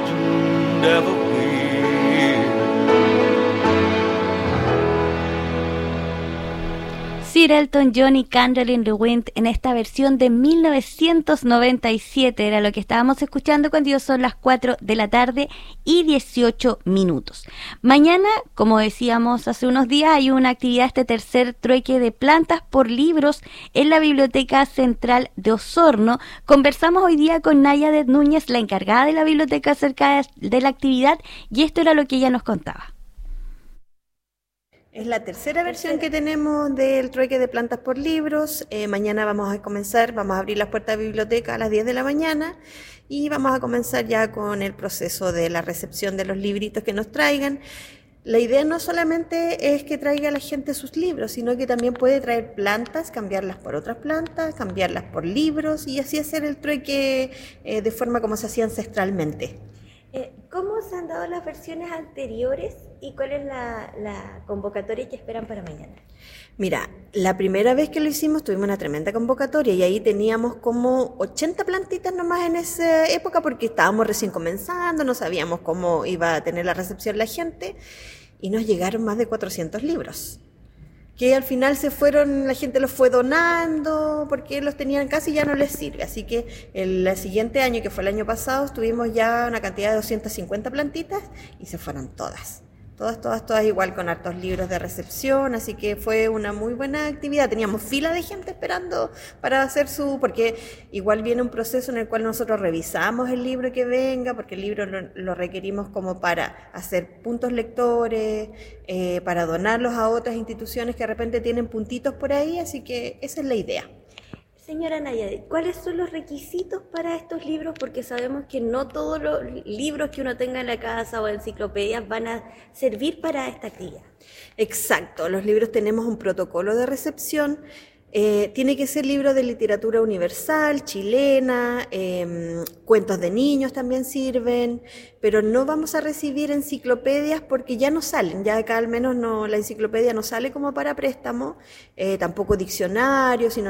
legend ever will. Sir Elton John y Candle in the Wind en esta versión de 1997 era lo que estábamos escuchando cuando ya son las 4 de la tarde y 18 minutos. Mañana, como decíamos hace unos días, hay una actividad, este tercer trueque de plantas por libros en la Biblioteca Central de Osorno. Conversamos hoy día con Nayadet Núñez, la encargada de la biblioteca acerca de la actividad, y esto era lo que ella nos contaba. Es la tercera versión que tenemos del trueque de plantas por libros. Mañana vamos a abrir las puertas de biblioteca a las 10 de la mañana y vamos a comenzar ya con el proceso de la recepción de los libritos que nos traigan. La idea no solamente es que traiga la gente sus libros, sino que también puede traer plantas, cambiarlas por otras plantas, cambiarlas por libros y así hacer el trueque de forma como se hacía ancestralmente. ¿Cómo se han dado las versiones anteriores y cuál es la convocatoria que esperan para mañana? Mira, la primera vez que lo hicimos tuvimos una tremenda convocatoria y ahí teníamos como 80 plantitas nomás en esa época porque estábamos recién comenzando, no sabíamos cómo iba a tener la recepción la gente y nos llegaron más de 400 libros. Que al final la gente los fue donando porque los tenían casi, ya no les sirve. Así que el siguiente año, que fue el año pasado, tuvimos ya una cantidad de 250 plantitas y se fueron todas. Todas igual con hartos libros de recepción, así que fue una muy buena actividad. Teníamos fila de gente esperando para hacer porque igual viene un proceso en el cual nosotros revisamos el libro que venga, porque el libro lo requerimos como para hacer puntos lectores, para donarlos a otras instituciones que de repente tienen puntitos por ahí, así que esa es la idea. Señora Nayadet, ¿cuáles son los requisitos para estos libros? Porque sabemos que no todos los libros que uno tenga en la casa o enciclopedias van a servir para esta actividad. Exacto, los libros tenemos un protocolo de recepción. Tiene que ser libro de literatura universal, chilena, cuentos de niños también sirven, pero no vamos a recibir enciclopedias porque ya no salen, ya acá al menos la enciclopedia no sale como para préstamo, tampoco diccionarios, sino